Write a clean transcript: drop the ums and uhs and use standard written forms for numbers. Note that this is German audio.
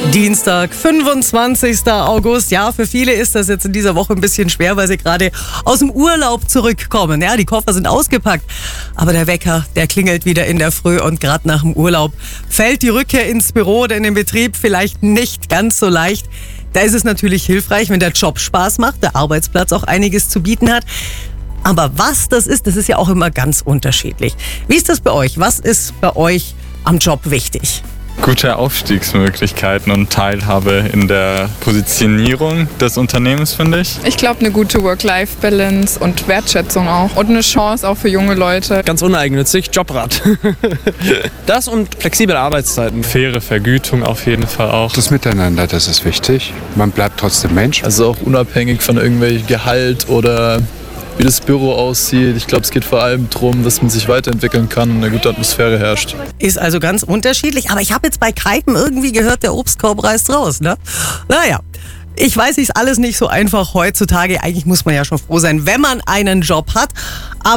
Dienstag, 25. August. Ja, für viele ist das jetzt in dieser Woche ein bisschen schwer, weil sie gerade aus dem Urlaub zurückkommen. Ja, die Koffer sind ausgepackt. Aber der Wecker, der klingelt wieder in der Früh und gerade nach dem Urlaub fällt die Rückkehr ins Büro oder in den Betrieb vielleicht nicht ganz so leicht. Da ist es natürlich hilfreich, wenn der Job Spaß macht, der Arbeitsplatz auch einiges zu bieten hat. Aber was das ist ja auch immer ganz unterschiedlich. Wie ist das bei euch? Was ist bei euch am Job wichtig? Gute Aufstiegsmöglichkeiten und Teilhabe in der Positionierung des Unternehmens, finde ich. Ich glaube, eine gute Work-Life-Balance und Wertschätzung auch. Und eine Chance auch für junge Leute. Ganz uneigennützig, Jobrat. Das und flexible Arbeitszeiten. Faire Vergütung auf jeden Fall auch. Das Miteinander, das ist wichtig. Man bleibt trotzdem Mensch. Also auch unabhängig von irgendwelchem Gehalt oder wie das Büro aussieht. Ich glaube, es geht vor allem darum, dass man sich weiterentwickeln kann und eine gute Atmosphäre herrscht. Ist also ganz unterschiedlich. Aber ich habe jetzt bei Keipen irgendwie gehört, der Obstkorb reißt raus, ne? Naja, ich weiß, ist alles nicht so einfach heutzutage. Eigentlich muss man ja schon froh sein, wenn man einen Job hat. Aber